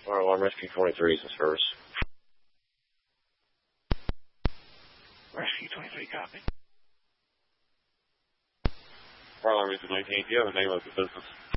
Fire alarm rescue 23 is in service. Rescue 23, copy. Fire alarm rescue 19, do you have the name of the business?